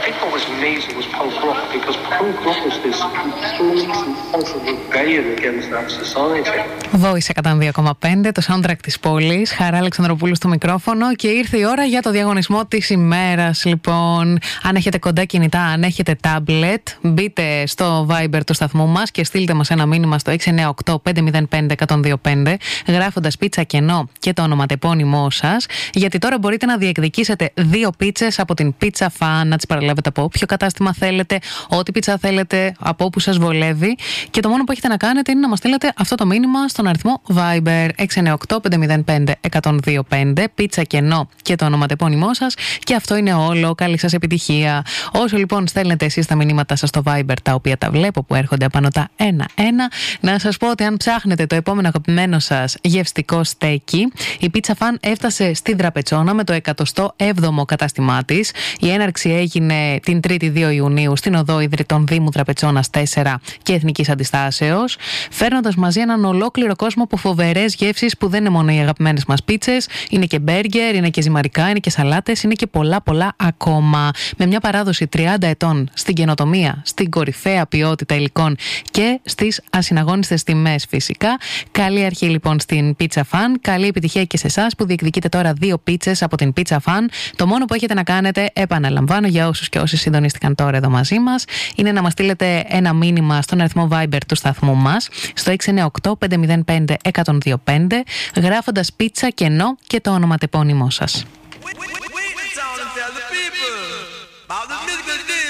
I thought was amazing was punk rock, because punk rock was this complete rebellion against that society. Voice 102,5, το soundtrack της πόλης. Χαρά Αλεξανδροπούλου στο μικρόφωνο και ήρθε η ώρα για το διαγωνισμό της ημέρας. Λοιπόν, αν έχετε κοντά κινητά, αν έχετε tablet, μπείτε στο Viber του σταθμού μας και στείλτε μας ένα μήνυμα στο 698-505-125, γράφοντας πίτσα κενό και το ονοματεπώνυμό σας, γιατί τώρα μπορείτε να διεκδικήσετε 2 πίτσες από την Pizza Fan, να τις παραλάβετε από όποιο κατάστημα θέλετε, ό,τι πίτσα θέλετε, από όπου σας βολεύει. Και το μόνο που έχετε να κάνετε είναι να μας στείλετε αυτό το μήνυμα στον αριθμό Viber 698-505-125, πίτσα κενό και το ονοματεπώνυμό σας, και αυτό είναι όλο. Καλή σας επιτυχία. Όσο λοιπόν στέλνετε εσείς τα μηνύματα σας στο Viber, τα οποία τα βλέπω που έρχονται απάνω τα 1-1, να σας πω ότι αν ψάχνετε το επόμενο αγαπημένο σας γευστικό στέκι, η Pizza Fan έφτασε στην Τραπετσόνα με το 107ο κατάστημά της. Η έναρξη έγινε την 3η 2 Ιουνίου στην οδό Ιδρυτών Δήμου Τραπετσόνας 4 και Εθνικής Αντιστάσεως, φέρνοντας μαζί έναν ολόκληρο κόσμο από φοβερές γεύσεις που δεν είναι μόνο οι αγαπημένες μας πίτσες, είναι και μπέργκερ, είναι και ζυμαρικά, είναι και σαλάτες, είναι και πολλά ακόμα. Με μια παράδοση 30 ετών στην καινοτομία, στην κορυφαία ποιότητα υλικών και στις ασυναγώνιστες τιμές φυσικά. Καλή αρχή λοιπόν στην Pizza Fan. Καλή επιτυχία και σε εσάς που διεκδικείτε τώρα 2 πίτσες από την Pizza Fan. Το μόνο που έχετε να κάνετε, επαναλαμβάνω για όσους και όσοι συντονίστηκαν τώρα εδώ μαζί μας, είναι να μας στείλετε ένα μήνυμα στον αριθμό Viber του σταθμού μας στο 698-505-125, γράφοντας πίτσα κενό και το ονοματεπώνυμό σας.